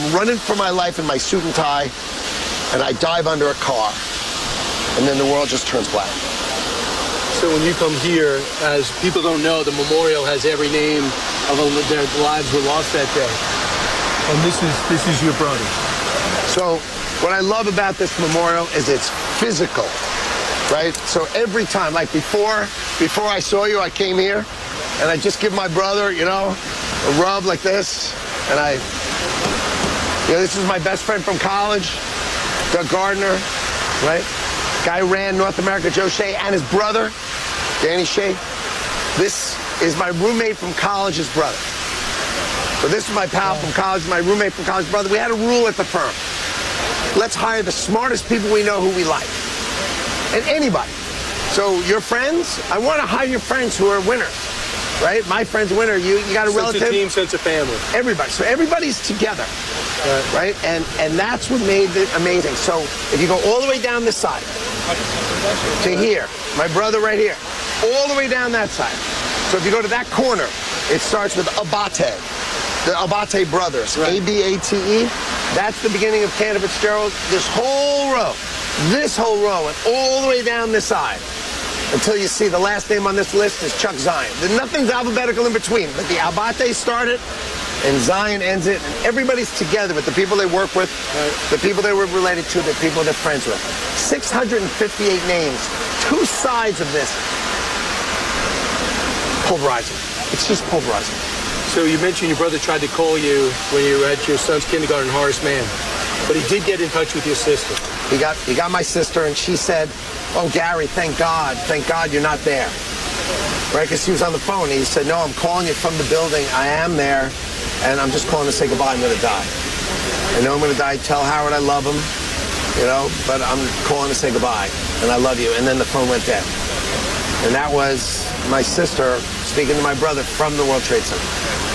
running for my life in my suit and tie, and I dive under a car, and then the world just turns black. So when you come here, as people don't know, the memorial has every name of their lives were lost that day. And this is your brother. So what I love about this memorial is it's physical, right? So every time, like before I saw you, I came here, and I just give my brother, you know, a rub like this, and this is my best friend from college, Doug Gardner, right? Guy who ran North America, Joe Shea, and his brother, Danny Shea. This is my roommate from college's brother. So this is my pal from college, my roommate from college brother. We had a rule at the firm. Let's hire the smartest people we know who we like. And anybody. So your friends, I want to hire your friends who are winners, right? My friend's a winner. You got a relative. Sense of team, sense of family. Everybody. So everybody's together, right? And that's what made it amazing. So if you go all the way down this side to here, my brother right here, all the way down that side. So if you go to that corner, it starts with Abate. The Abate brothers, right. A-B-A-T-E. That's the beginning of Cantor Fitzgerald. This whole row, and all the way down this side, until you see the last name on this list is Chuck Zion. Nothing's alphabetical in between, but the Abate started, and Zion ends it, and everybody's together with the people they work with, the people they were related to, the people they're friends with. 658 names, two sides of this. Pulverizing. It's just pulverizing. So you mentioned your brother tried to call you when you were at your son's kindergarten, Horace Mann, but he did get in touch with your sister. He got my sister, and she said, "Oh, Gary, thank God you're not there." Right, because he was on the phone. He said, "No, I'm calling you from the building. I am there, and I'm just calling to say goodbye. I'm going to die. I know I'm going to die. Tell Howard I love him, you know, but I'm calling to say goodbye, and I love you." And then the phone went dead. And that was my sister speaking to my brother from the World Trade Center.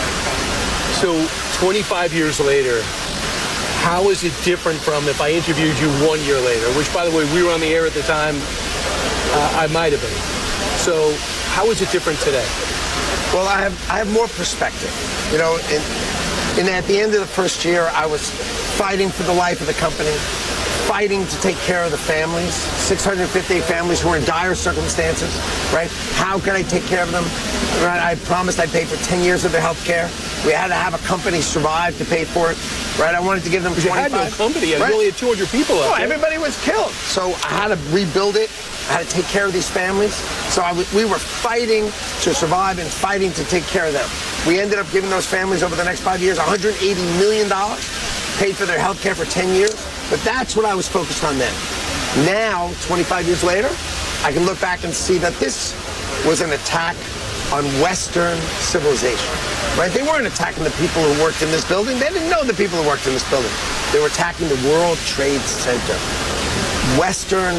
So 25 years later, how is it different from if I interviewed you 1 year later, which, by the way, we were on the air at the time, I might have been. So how is it different today? Well, I have more perspective. You know, and at the end of the first year, I was fighting for the life of the company, fighting to take care of the families, 658 families who were in dire circumstances, right? How could I take care of them? Right? I promised I'd pay for 10 years of their health care. We had to have a company survive to pay for it, right? I wanted to give them 25. You had no company yet. Right? You only had 200 people out there. Everybody was killed. So I had to rebuild it. I had to take care of these families. So we were fighting to survive and fighting to take care of them. We ended up giving those families over the next 5 years $180 million, paid for their health care for 10 years. But that's what I was focused on then. Now, 25 years later, I can look back and see that this was an attack on Western civilization, right? They weren't attacking the people who worked in this building. They didn't know the people who worked in this building. They were attacking the World Trade Center. Western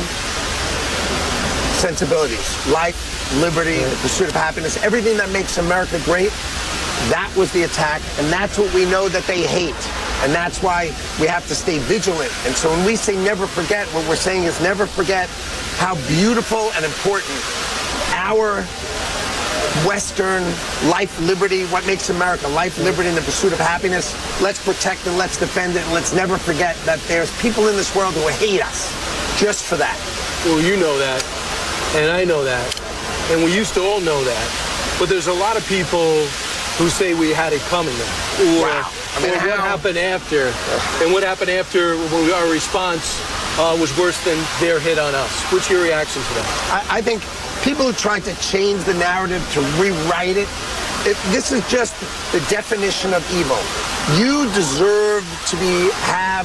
sensibilities, life, liberty, the pursuit of happiness, everything that makes America great, that was the attack, and that's what we know that they hate. And that's why we have to stay vigilant. And so when we say never forget, what we're saying is never forget how beautiful and important our Western life, liberty, what makes America, life, liberty, and the pursuit of happiness. Let's protect and let's defend it, and let's never forget that there's people in this world who hate us just for that. Well, you know that, and I know that, and we used to all know that. But there's a lot of people who say we had it coming now. Wow. I mean, what happened after? And what happened after our response was worse than their hit on us. What's your reaction to that? I think people who tried to change the narrative, to rewrite it, this is just the definition of evil. You deserve to have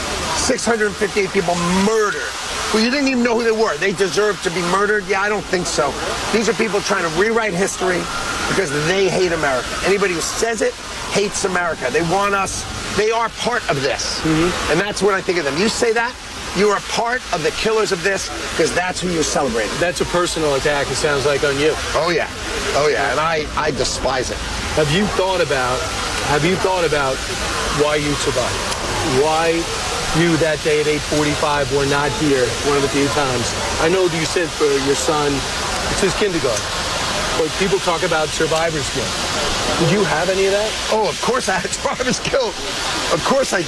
658 people murdered who you didn't even know who they were. They deserve to be murdered? Yeah, I don't think so. These are people trying to rewrite history because they hate America. Anybody who says it hates America. They want us. They are part of this. Mm-hmm. And that's what I think of them. You say that, you are part of the killers of this because that's who you're celebrating. That's a personal attack, it sounds like, on you. Oh, yeah. Oh, yeah. And I despise it. Have you thought about why you survived? Why you that day at 8:45 were not here one of the few times? I know you said for your son, it's his kindergarten. But people talk about survivor's guilt. Did you have any of that? Oh, of course I had survivor's guilt. Of course I did.